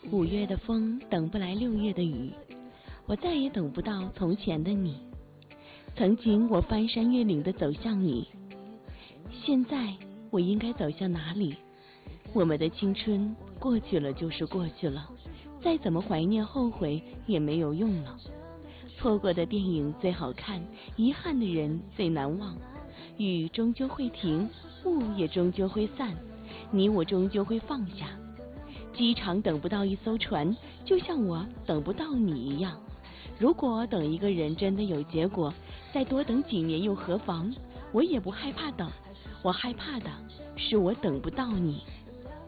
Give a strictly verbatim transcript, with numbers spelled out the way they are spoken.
五月的风等不来六月的雨，我再也等不到从前的你。曾经我翻山越岭地走向你，现在我应该走向哪里？我们的青春过去了就是过去了，再怎么怀念后悔也没有用了。错过的电影最好看，遗憾的人最难忘。雨终究会停，雾也终究会散，你我终究会放下。机场等不到一艘船，就像我等不到你一样。如果等一个人真的有结果，再多等几年又何妨？我也不害怕等，我害怕的是我等不到你。